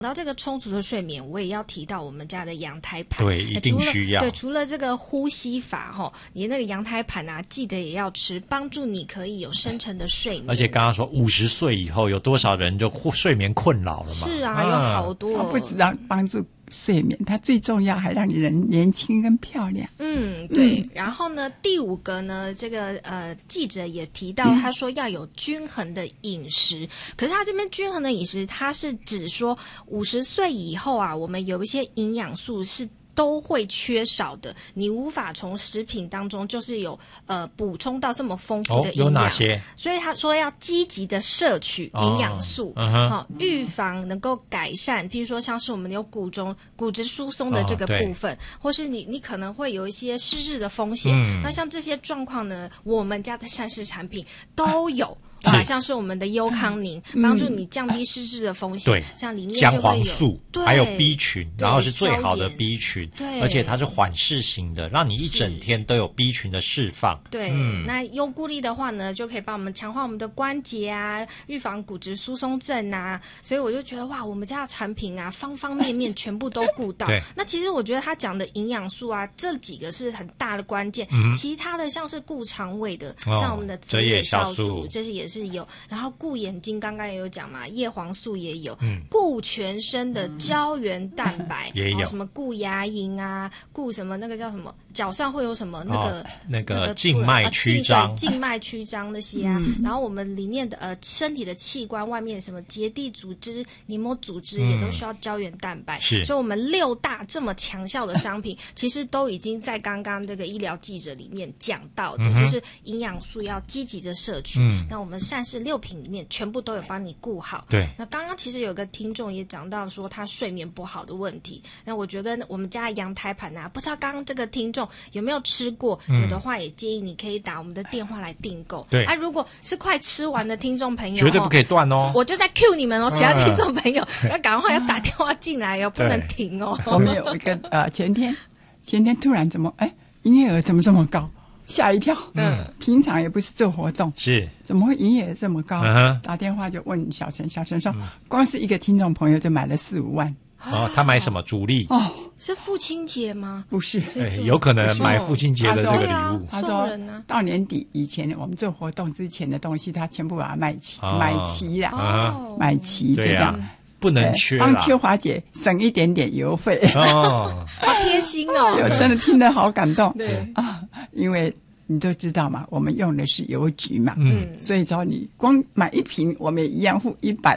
然后这个充足的睡眠，我也要提到我们家的阳台盘， 对，一定需要。 对，除了这个呼吸法你那个阳台盘啊，记得也要吃，帮助你可以有深层的睡眠。 而且刚刚说50岁以后有多少人就睡眠困扰了嘛？ 是啊，有好多。 它不只让帮助睡眠，它最重要还让你人年轻跟漂亮。 对。然后呢，第5个呢，这个记者也提到，他说要有均衡的饮食。可是他这边均衡的饮食，他是指说50岁以后啊，我们有一些营养素是都会缺少的，你无法从食品当中就是有补充到这么丰富的营养。 有哪些？ 所以他说要积极的摄取营养素，预防能够改善，比如说像是我们有骨质疏松的这个部分，或是你可能会有一些失智的风险。那像这些状况呢，我们家的膳食产品都有。像是我们的优康宁，帮助你降低失智的风险。 对， 像里面姜黄素，还有 B 群，然后是最好的 B 群， 对， 而且它是缓释型的，让你一整天都有 B 群的释放。 对，那优固力的话呢，就可以帮我们强化我们的关节啊，预防骨质疏松症啊。所以我就觉得哇，我们家的产品啊，方方面面全部都顾到。 对， 那其实我觉得他讲的营养素啊，这几个是很大的关键。其他的像是顾肠胃的，像我们的泽野酵素，这些也是有。然后顾眼睛，刚刚也有讲嘛，叶黄素也有。顾全身的胶原蛋白也有， 什么顾牙龈啊，顾什么那个叫什么，脚上会有什么那个静脉曲张， 静脉曲张那些啊。然后我们里面的身体的器官外面什么结缔组织、黏膜组织也都需要胶原蛋白。 是， 所以我们6大这么强效的商品，其实都已经在刚刚这个医疗记者里面讲到的，就是营养素要积极的摄取。那我们膳食6品里面全部都有帮你顾好。 对。 那刚刚其实有个听众也讲到说他睡眠不好的问题，那我觉得我们家阳台盘啊，不知道刚刚这个听众有没有吃过，有的话也建议你可以打我们的电话来订购。 对。 如果是快吃完的听众朋友， 绝对不可以断哦。 我就在 cue 你们哦，其他听众朋友要赶快要打电话进来哦，不能停哦。 我们有一个前天突然怎么营业额怎么这么高？吓一跳。平常也不是做活动， 是怎么会营业额这么高？打电话就问小陈说，光是一个听众朋友就买了4-5万。 他买什么主力？ 是父亲节吗？ 不是， 有可能买父亲节的这个礼物。 他说到年底以前我们做活动之前的东西，他全部把它买齐啦，买齐就这样。 不能缺啦， 帮秋华姐省一点点邮费。 好贴心哦！ 我真的听得好感动。对因为你都知道嘛，我们用的是邮局嘛，所以说你光买1瓶，我们也一样付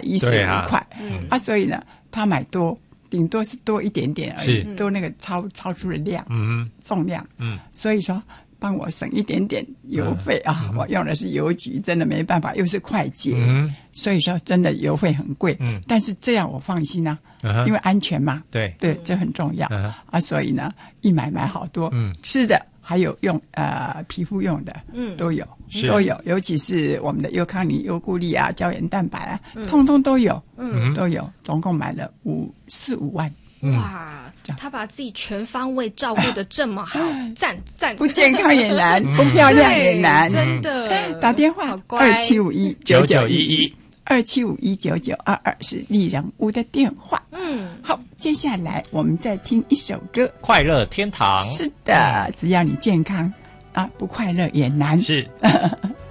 115块。所以呢，他买多，顶多是多一点点而已，多那个超出的量，重量，所以说帮我省一点点邮费我用的是邮局，真的没办法，又是快捷，所以说真的邮费很贵，但是这样我放心因为安全嘛，对，这很重要所以呢，一买好多，吃的还有用皮肤用的，都有，尤其是我们的优康宁、优固力啊、胶原蛋白通通都有，都有，总共买了4-5万。 哇，他把自己全方位照顾得这么好，赞！ 不健康也难，不漂亮也难， 真的。 打电话27519922，27519922是丽人屋的电话。好，接下来我们再听一首歌，《 快乐天堂》。 是的，只要你健康不快乐也难。 是。